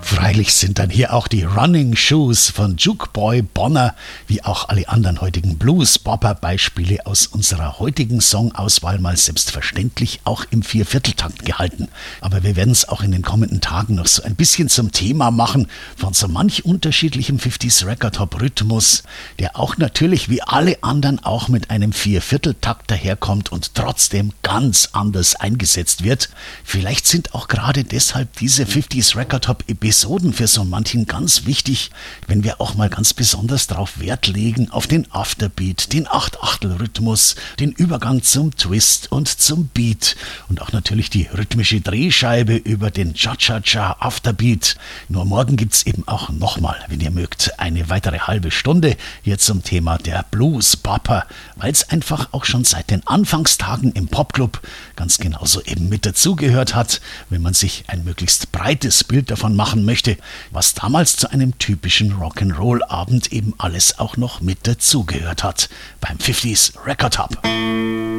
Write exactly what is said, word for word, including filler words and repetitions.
Freilich sind dann hier auch die Running Shoes von Jukeboy Bonner, wie auch alle anderen heutigen Blues-Bopper-Beispiele aus unserer heutigen Songauswahl mal selbstverständlich auch im Viervierteltakt gehalten. Aber wir werden es auch in den kommenden Tagen noch so ein bisschen zum Thema machen von so manch unterschiedlichem fünfziger Record-Hop-Rhythmus, der auch natürlich wie alle anderen auch mit einem Viervierteltakt daherkommt und trotzdem ganz anders eingesetzt wird. Vielleicht sind auch gerade deshalb diese fünfziger Record-Hop-Episoden für so manchen ganz wichtig, wenn wir auch mal ganz besonders darauf Wert legen, auf den Afterbeat, den Acht-Achtel-Rhythmus, den Übergang zum Twist und zum Beat und auch natürlich die rhythmische Drehscheibe über den Cha-Cha-Cha Afterbeat. Nur morgen gibt's eben auch nochmal, wenn ihr mögt, eine weitere halbe Stunde hier zum Thema der Blues-Bopper, weil es einfach auch schon seit den Anfangstagen im Popclub ganz genauso eben mit dazugehört hat, wenn man sich ein möglichst breites Bild davon machen möchte, was damals zu einem typischen Rock'n'Roll-Abend eben alles auch noch mit dazugehört hat beim fünfziger Record Hop.